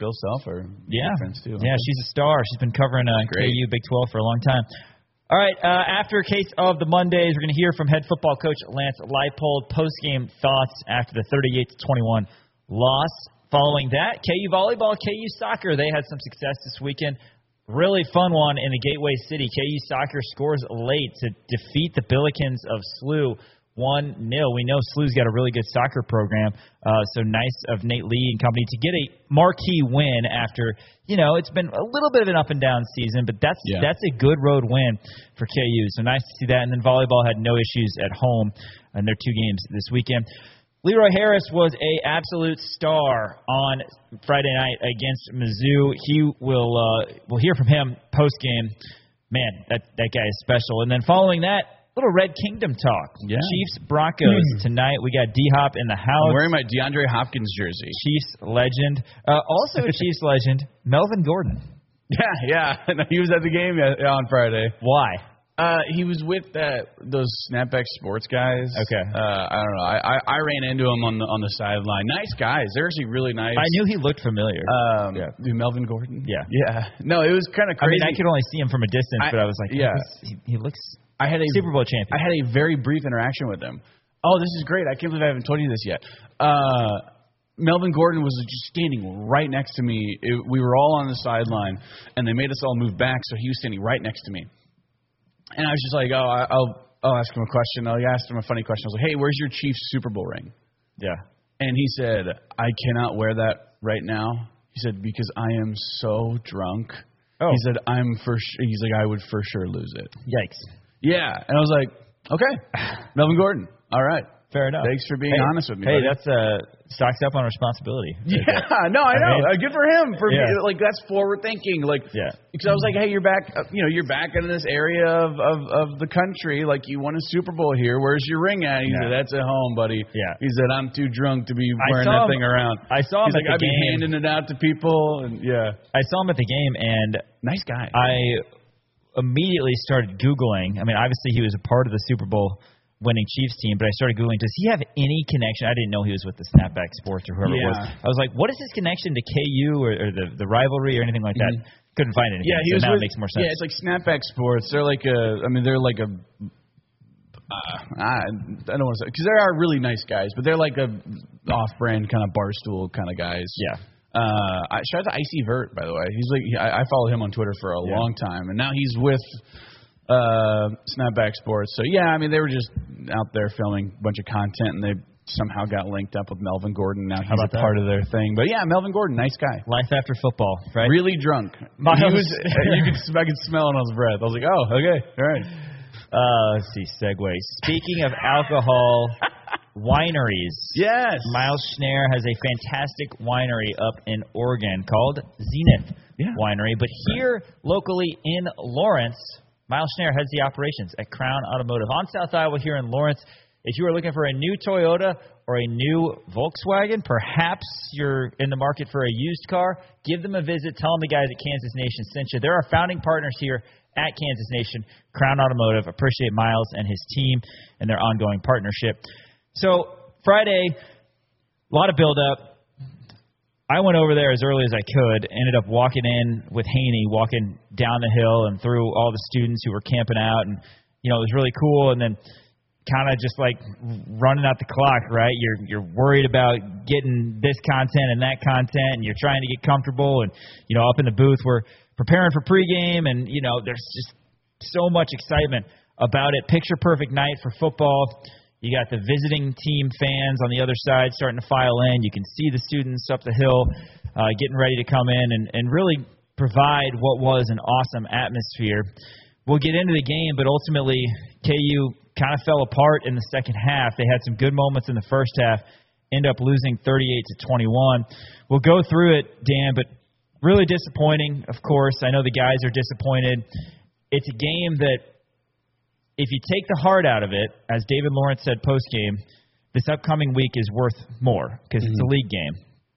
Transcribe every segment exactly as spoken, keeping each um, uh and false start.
Bill Self are yeah. friends too. Yeah, she's a star. She's been covering uh, K U Big twelve for a long time. All right, uh, after a case of the Mondays, we're going to hear from head football coach Lance Leipold. Post-game thoughts after the thirty-eight to twenty-one loss. Following that, K U volleyball, K U soccer. They had some success this weekend. Really fun one in the Gateway City. K U soccer scores late to defeat the Billikens of S L U one nil. We know S L U's got a really good soccer program, uh, so nice of Nate Lee and company to get a marquee win after, you know, it's been a little bit of an up and down season, but that's yeah. that's a good road win for K U. So nice to see that. And then volleyball had no issues at home in their two games this weekend. Leroy Harris was a absolute star on Friday night against Mizzou. He will uh, we'll hear from him post game. Man, that that guy is special. And then following that, little Red Kingdom talk. Yeah. Chiefs Broncos tonight. We got D-Hop in the house. I'm wearing my DeAndre Hopkins jersey. Chiefs legend. Uh, also a Chiefs legend, Melvin Gordon. Yeah, yeah. He was at the game on Friday. Why? Uh, he was with uh, those Snapback Sports guys. Okay. Uh, I don't know. I, I, I ran into him on the on the sideline. Nice guys. They're actually really nice. I knew he looked familiar. Um, yeah. Melvin Gordon? Yeah. Yeah. No, it was kind of crazy. I mean, I could only see him from a distance, I, but I was like, yeah. he, he looks I had a Super Bowl champion. I had a very brief interaction with him. Oh, this is great. I can't believe I haven't told you this yet. Uh, Melvin Gordon was just standing right next to me. It, we were all on the sideline, and they made us all move back, so he was standing right next to me. And I was just like, oh, I- I'll I'll ask him a question. I asked him a funny question. I was like, hey, where's your Chiefs Super Bowl ring? Yeah. And he said, I cannot wear that right now. He said, because I am so drunk. Oh. He said, I'm for sure. He's like, I would for sure lose it. Yikes. Yeah. And I was like, okay, Melvin Gordon. All right. Fair enough. Thanks for being hey, honest with me. Hey, buddy. that's uh, stocks up on responsibility. Yeah, no, I know. I mean, uh, good for him. For yeah. being, like that's forward thinking. Like, yeah. Because I was like, hey, you're back. Uh, you know, you're back in this area of, of, of the country. Like, you won a Super Bowl here. Where's your ring at? He yeah. said, that's at home, buddy. Yeah. He said, I'm too drunk to be wearing that him, thing around. I saw him He's at like, the I'd game. be handing it out to people. And yeah, I saw him at the game, and nice guy. I immediately started Googling. I mean, obviously he was a part of the Super Bowl winning Chiefs team, but I started Googling, does he have any connection? I didn't know he was with the Snapback Sports or whoever yeah. it was. I was like, what is his connection to K U or, or the, the rivalry or anything like that? Mm-hmm. Couldn't find anything. Yeah, he so was now with, it makes more sense. Yeah, it's like Snapback Sports. They're like a, I mean, they're like a, uh, I, I don't want to say, because they are really nice guys, but they're like a off-brand kind of barstool kind of guys. Yeah. Uh, I, shout out to Icy Vert, by the way. He's like, I, I followed him on Twitter for a yeah. long time, and now he's with uh, Snapback Sports. So yeah, I mean, they were just out there filming a bunch of content, and they somehow got linked up with Melvin Gordon. Now he's How about a that? part of their thing. But yeah, Melvin Gordon, nice guy. Life after football, right? Really drunk. Miles. He was, you could, I could smell it on his breath. I was like, oh, okay, all right. Uh, let's see, segue. Speaking of alcohol, wineries. Yes. Miles Schneier has a fantastic winery up in Oregon called Zenith Yeah. Winery. But here, locally in Lawrence, Miles Schneier heads the operations at Crown Automotive on South Iowa here in Lawrence. If you are looking for a new Toyota or a new Volkswagen, perhaps you're in the market for a used car, give them a visit. Tell them the guys at Kansas Nation sent you. They're our founding partners here at Kansas Nation, Crown Automotive. Appreciate Miles and his team and their ongoing partnership. So Friday, a lot of build-up. I went over there as early as I could, ended up walking in with Haney, walking down the hill and through all the students who were camping out. And, you know, it was really cool. And then kind of just like running out the clock, right? You're you're worried about getting this content and that content, and you're trying to get comfortable. And, you know, up in the booth, we're preparing for pregame, and, you know, there's just so much excitement about it. Picture-perfect night for football. You got the visiting team fans on the other side starting to file in. You can see the students up the hill uh, getting ready to come in and, and really provide what was an awesome atmosphere. We'll get into the game, but ultimately K U kind of fell apart in the second half. They had some good moments in the first half, end up losing thirty-eight to twenty-one. We'll go through it, Dan, but really disappointing, of course. I know the guys are disappointed. It's a game that, if you take the heart out of it, as David Lawrence said post-game, this upcoming week is worth more because mm-hmm. it's a league game.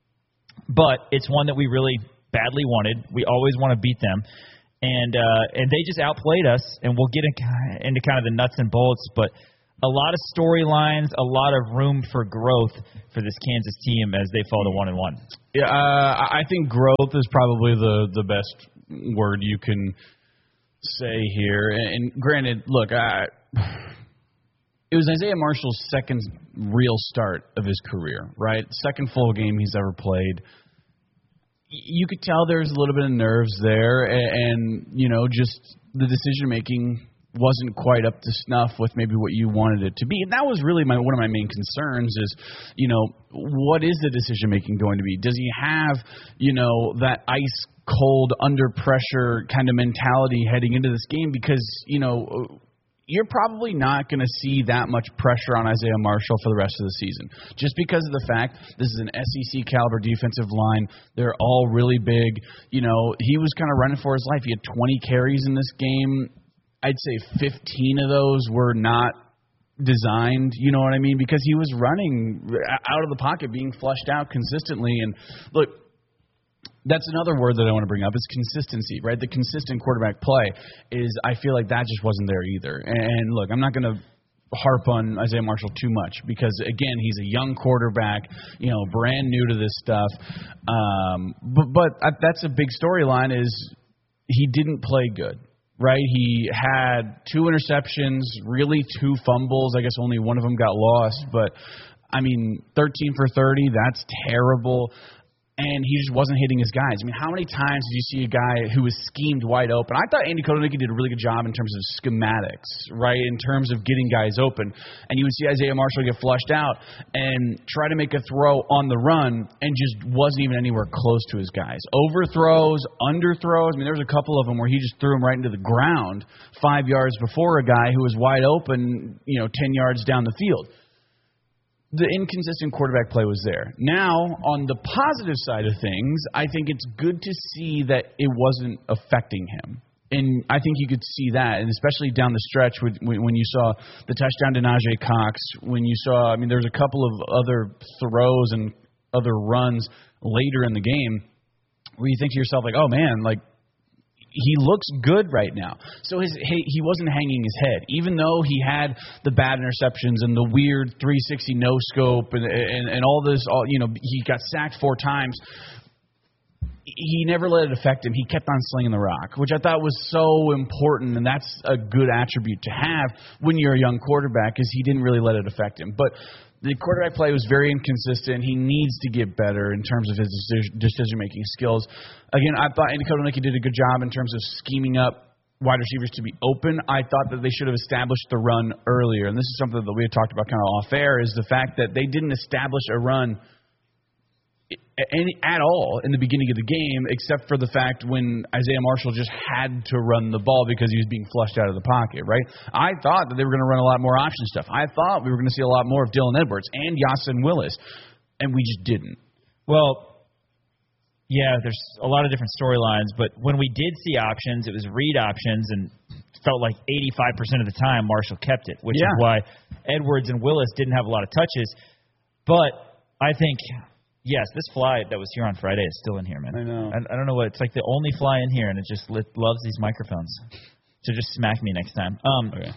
But it's one that we really badly wanted. We always want to beat them. And uh, and they just outplayed us, and we'll get in, into kind of the nuts and bolts. But a lot of storylines, a lot of room for growth for this Kansas team as they fall to one and one. Yeah, uh, I think growth is probably the, the best word you can say here. And, and granted, look, I, it was Isaiah Marshall's second real start of his career, right? Second full game he's ever played. You could tell there's a little bit of nerves there, and, and you know, just the decision making wasn't quite up to snuff with maybe what you wanted it to be. And that was really my one of my main concerns is, you know, what is the decision making going to be? Does he have, you know, that ice cold under pressure kind of mentality heading into this game? Because, you know, you're probably not going to see that much pressure on Isaiah Marshall for the rest of the season. Just because of the fact this is an S E C caliber defensive line. They're all really big. You know, he was kind of running for his life. He had twenty carries in this game. I'd say fifteen of those were not designed, you know what I mean? Because he was running out of the pocket, being flushed out consistently. And look, that's another word that I want to bring up is consistency, right? The consistent quarterback play is, I feel like that just wasn't there either. And look, I'm not going to harp on Isaiah Marshall too much because, again, he's a young quarterback, you know, brand new to this stuff. Um, but, but that's a big storyline is he didn't play good. Right, he had two interceptions, really two fumbles. I guess only one of them got lost. But, I mean, thirteen for thirty, that's terrible. And he just wasn't hitting his guys. I mean, how many times did you see a guy who was schemed wide open? I thought Andy Kotelnicki did a really good job in terms of schematics, right, in terms of getting guys open. And you would see Isaiah Marshall get flushed out and try to make a throw on the run and just wasn't even anywhere close to his guys. Overthrows, underthrows. I mean, there was a couple of them where he just threw them right into the ground five yards before a guy who was wide open, you know, ten yards down the field. The inconsistent quarterback play was there. Now, on the positive side of things, I think it's good to see that it wasn't affecting him. And I think you could see that, and especially down the stretch when, when you saw the touchdown to Najee Cox, when you saw, I mean, there's a couple of other throws and other runs later in the game where you think to yourself, like, oh, man, like, he looks good right now. So his he, he wasn't hanging his head, even though he had the bad interceptions and the weird three sixty no scope and and, and all this. All you know, he got sacked four times. He never let it affect him. He kept on slinging the rock, which I thought was so important, and that's a good attribute to have when you're a young quarterback, is he didn't really let it affect him. But the quarterback play was very inconsistent. He needs to get better in terms of his decision-making skills. Again, I thought Andy Kotelnicki did a good job in terms of scheming up wide receivers to be open. I thought that they should have established the run earlier, and this is something that we had talked about kind of off-air, is the fact that they didn't establish a run any, at all in the beginning of the game, except for the fact when Isaiah Marshall just had to run the ball because he was being flushed out of the pocket, right? I thought that they were going to run a lot more option stuff. I thought we were going to see a lot more of Dylan Edwards and Yasin Willis, and we just didn't. Well, yeah, there's a lot of different storylines, but when we did see options, it was read options, and felt like eighty-five percent of the time Marshall kept it, which yeah. is why Edwards and Willis didn't have a lot of touches. But I think... Yes, this fly that was here on Friday is still in here, man. I know. I, I don't know what it's like. The only fly in here, and it just lit, loves these microphones. So just smack me next time. Um, okay.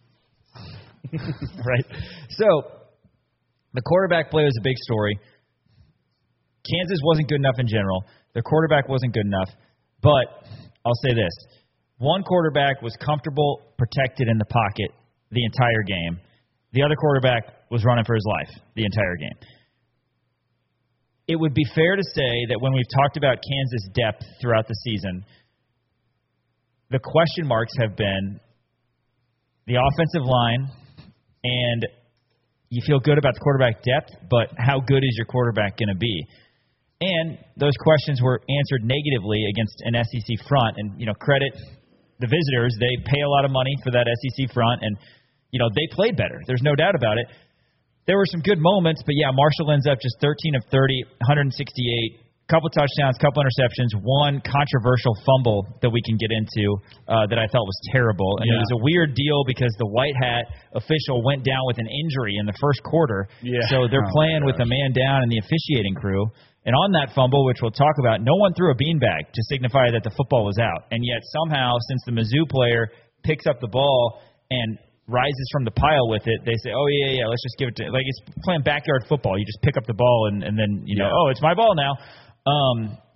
Right. So the quarterback play was a big story. Kansas wasn't good enough in general. Their quarterback wasn't good enough. But I'll say this: one quarterback was comfortable, protected in the pocket the entire game. The other quarterback was running for his life the entire game. It would be fair to say that when we've talked about Kansas depth throughout the season, the question marks have been the offensive line, and you feel good about the quarterback depth, but how good is your quarterback going to be? And those questions were answered negatively against an S E C front. And, you know, credit the visitors. They pay a lot of money for that S E C front, and, you know, they played better. There's no doubt about it. There were some good moments, but, yeah, Marshall ends up just thirteen of thirty, one hundred sixty-eight, couple touchdowns, couple interceptions, one controversial fumble that we can get into uh, that I thought was terrible. And yeah. it was a weird deal because the white hat official went down with an injury in the first quarter. Yeah. So they're oh, playing with a man down in the officiating crew. And on that fumble, which we'll talk about, no one threw a beanbag to signify that the football was out. And yet somehow, since the Mizzou player picks up the ball and rises from the pile with it, they say, oh, yeah, yeah, let's just give it to – like it's playing backyard football. You just pick up the ball and, and then, you know, Yeah. oh, it's my ball now. Um,